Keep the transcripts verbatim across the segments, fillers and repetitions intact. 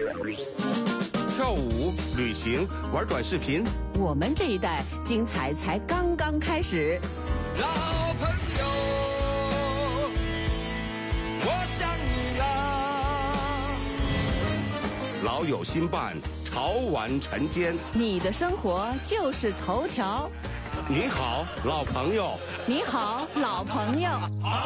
跳舞、旅行、玩短视频， 我们这一代精彩才刚刚开始。 老朋友，我想你啦。 老友新伴，潮玩晨间。 你的生活就是头条。 你好，老朋友。 你好，老朋友。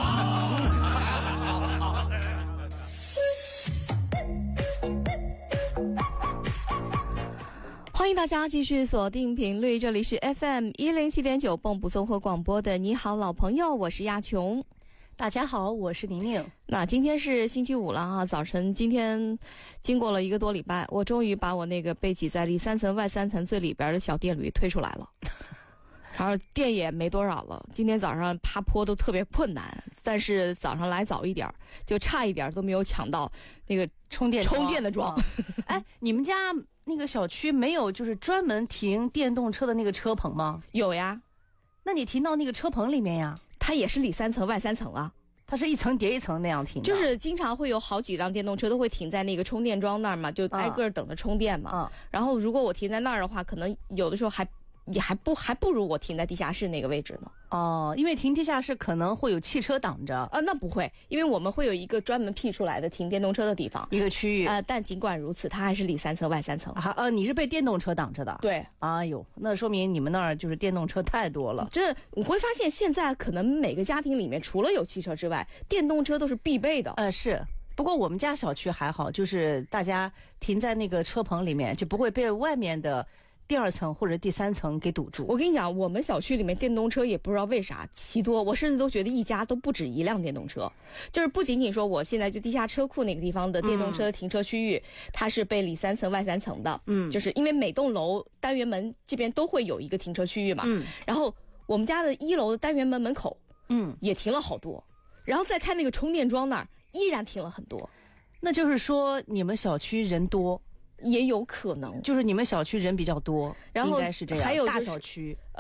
欢迎大家继续锁定频率，这里是 F M 一零七点九蚌埠综合广播的你好老朋友，我是亚琼。 大家好，我是宁宁。 那今天是星期五了啊，早晨今天经过了一个多礼拜，我终于把我那个被挤在里三层外三层最里边的小电驴推出来了。然后电也没多少了，今天早上爬坡都特别困难，但是早上来早一点，就差一点都没有抢到那个充电充电的桩。 嗯、哎，你们家那个小区没有就是专门停电动车的那个车棚吗？ 有呀。 那你停到那个车棚里面呀？ 它也是里三层外三层啊， 它是一层叠一层那样停的。 就是经常会有好几辆电动车都会停在那个充电桩那儿嘛，就挨个等着充电嘛。 嗯、 然后如果我停在那儿的话，可能有的时候还也还不还不如我停在地下室那个位置呢。 哦，因为停地下室可能会有汽车挡着。 啊，那不会，因为我们会有一个专门辟出来的停电动车的地方， 一个区域。 呃，但尽管如此，它还是里三层外三层。 啊，呃，你是被电动车挡着的。 对。 哎呦，那说明你们那儿就是电动车太多了。 这我会发现，现在可能每个家庭里面，除了有汽车之外，电动车都是必备的。 呃，是。不过我们家小区还好，就是大家停在那个车棚里面，就不会被外面的第二层或者第三层给堵住。 我跟你讲，我们小区里面电动车也不知道为啥奇多，我甚至都觉得一家都不止一辆电动车。就是不仅仅说我现在就地下车库那个地方的电动车的停车区域，嗯、它是被里三层外三层的，嗯，就是因为每栋楼单元门这边都会有一个停车区域嘛，嗯，然后我们家的一楼的单元门门口，嗯，也停了好多，然后再看那个充电桩那儿依然停了很多。 那就是说你们小区人多。 也有可能， 就是你们小区人比较多， 然后应该是这样。 还有、 大小区。